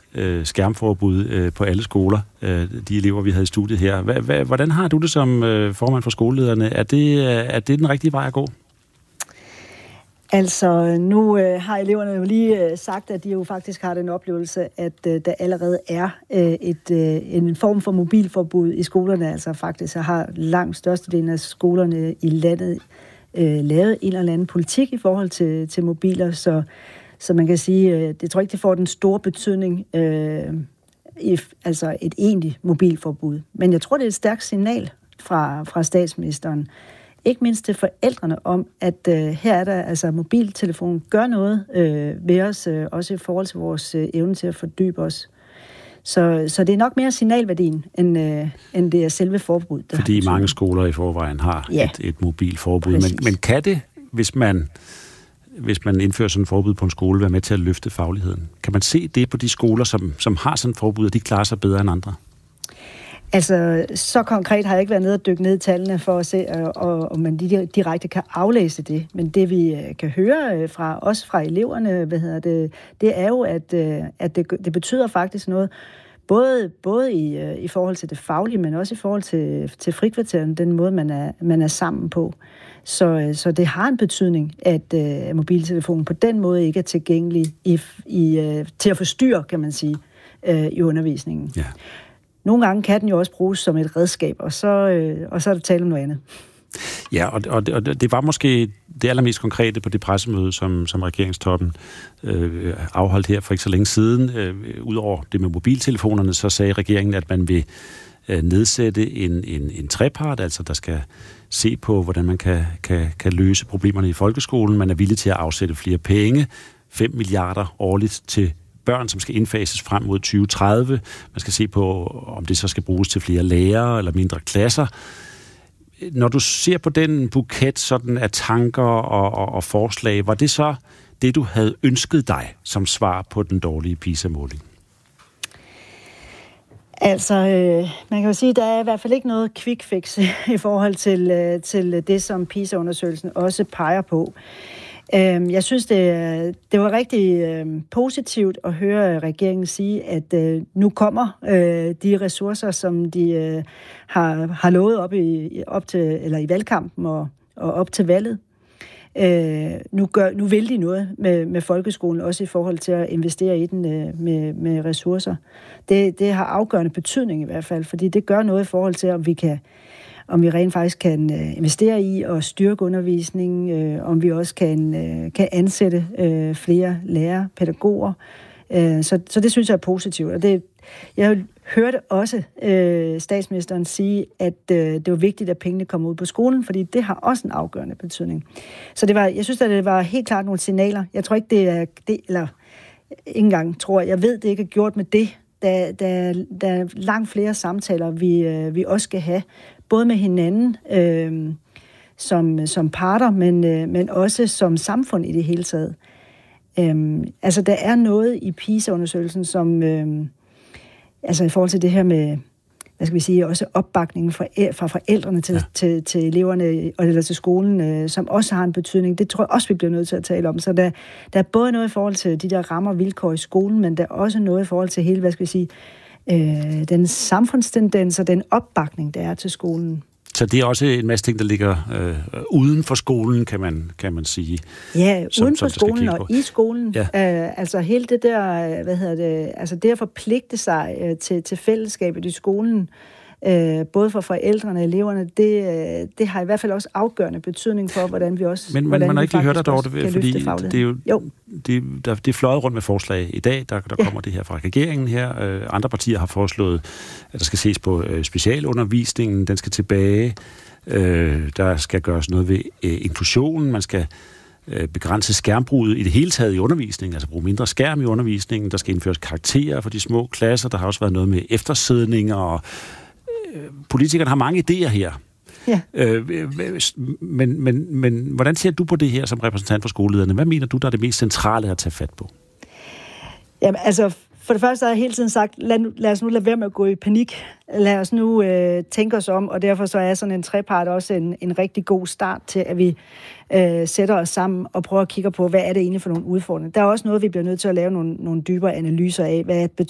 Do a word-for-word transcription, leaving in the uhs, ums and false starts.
øh, skærmforbud øh, på alle skoler, øh, de elever, vi havde i studiet her. Hva, hva, hvordan har du det som øh, formand for skolelederne? Er det, er det den rigtige vej at gå? Altså, nu øh, har eleverne jo lige øh, sagt, at de jo faktisk har den oplevelse, at øh, der allerede er øh, et, øh, en form for mobilforbud i skolerne. Altså faktisk så har langt størstedelen af skolerne i landet øh, lavet en eller anden politik i forhold til, til mobiler, så, så man kan sige, øh, det tror ikke, det får den store betydning, øh, i, altså et egentligt mobilforbud. Men jeg tror, det er et stærkt signal fra, fra statsministeren, ikke mindst til forældrene om, at øh, her er der, altså mobiltelefonen gør noget øh, ved os, øh, også i forhold til vores øh, evne til at fordybe os. Så, så det er nok mere signalværdien, end, øh, end det er selve forbuddet. Fordi mange skoler i forvejen har ja. et, et mobilforbud. Men, men kan det, hvis man, hvis man indfører sådan et forbud på en skole, være med til at løfte fagligheden? Kan man se det på de skoler, som, som har sådan et forbud, og de klarer sig bedre end andre? Altså, så konkret har jeg ikke været nede og dykke ned i tallene for at se, om man direkte kan aflæse det. Men det, vi kan høre fra os fra eleverne, hvad hedder det, det er jo, at, at det, det betyder faktisk noget, både, både i, i forhold til det faglige, men også i forhold til, til frikvarteren, den måde, man er, man er sammen på. Så, så det har en betydning, at uh, mobiltelefonen på den måde ikke er tilgængelig i, i, uh, til at forstyrre, kan man sige, uh, i undervisningen. Ja. Nogle gange kan den jo også bruges som et redskab, og så, øh, og så er det tale om noget andet. Ja, og, og, og det var måske det allermest konkrete på det pressemøde, som, som regeringstoppen øh, afholdt her for ikke så længe siden. Øh, Udover det med mobiltelefonerne, så sagde regeringen, at man vil øh, nedsætte en, en, en trepart, altså der skal se på, hvordan man kan, kan, kan løse problemerne i folkeskolen. Man er villig til at afsætte flere penge, fem milliarder årligt til børn, som skal indfases frem mod tyve tredive. Man skal se på, om det så skal bruges til flere lærere eller mindre klasser. Når du ser på den buket sådan af tanker og, og, og forslag, var det så det, du havde ønsket dig som svar på den dårlige PISA-måling? Altså, øh, man kan jo sige, at der er i hvert fald ikke noget quick fix i forhold til, øh, til det, som PISA-undersøgelsen også peger på. Jeg synes, det, det var rigtig øh, positivt at høre regeringen sige, at øh, nu kommer øh, de ressourcer, som de øh, har, har lovet op i, op til, eller i valgkampen og, og op til valget. Øh, nu, gør, nu vil de noget med, med folkeskolen, også i forhold til at investere i den øh, med, med ressourcer. Det, det har afgørende betydning i hvert fald, fordi det gør noget i forhold til, om vi kan om vi rent faktisk kan øh, investere i og styrke undervisningen, øh, om vi også kan, øh, kan ansætte øh, flere lærere, pædagoger. Øh, så, så det synes jeg er positivt. Og det, jeg hørte også øh, statsministeren sige, at øh, det var vigtigt, at pengene kommer ud på skolen, fordi det har også en afgørende betydning. Så det var, jeg synes, at det var helt klart nogle signaler. Jeg tror ikke, det er det, eller ikke engang tror jeg, jeg ved, det ikke er gjort med det. Der, der, der er langt flere samtaler, vi, øh, vi også skal have, både med hinanden øh, som, som parter, men, øh, men også som samfund i det hele taget. Øh, altså, der er noget i PISA-undersøgelsen, som øh, altså i forhold til det her med, hvad skal vi sige, også opbakningen fra, fra forældrene til, ja. til, til eleverne eller til skolen, øh, som også har en betydning. Det tror jeg også, vi bliver nødt til at tale om. Så der, der er både noget i forhold til de der rammer og vilkår i skolen, men der er også noget i forhold til hele, hvad skal vi sige, øh, den samfundstendens og den opbakning, der er til skolen. Så det er også en masse ting, der ligger øh, uden for skolen, kan man, kan man sige. Ja, som, uden for skolen og i skolen. Ja. Øh, altså hele det der, hvad hedder det, altså det at forpligte sig øh, til, til fællesskabet i skolen, øh, både for forældrene og eleverne, det, øh, det har i hvert fald også afgørende betydning for, hvordan vi også Men, men man har ikke lige hørt dig dog, det, fordi det er jo, jo. Det, der, det er fløjet rundt med forslag i dag, der, der ja. kommer det her fra regeringen her. Øh, andre partier har foreslået, at der skal ses på øh, specialundervisningen, den skal tilbage, øh, der skal gøres noget ved øh, inklusionen, man skal øh, begrænse skærmbruget i det hele taget i undervisningen, altså bruge mindre skærm i undervisningen, der skal indføres karakterer for de små klasser, der har også været noget med eftersidninger, og øh, politikerne har mange idéer her. Ja. Øh, men, men, men hvordan ser du på det her som repræsentant for skolelederne? Hvad mener du, der er det mest centrale at tage fat på? Jamen, altså, for det første har jeg hele tiden sagt, lad, nu, lad os nu lade være med at gå i panik. Lad os nu øh, tænke os om, og derfor så er sådan en trepart også en, en rigtig god start til, at vi øh, sætter os sammen og prøver at kigge på, hvad er det egentlig for nogle udfordringer. Der er også noget, vi bliver nødt til at lave nogle, nogle dybere analyser af. Hvad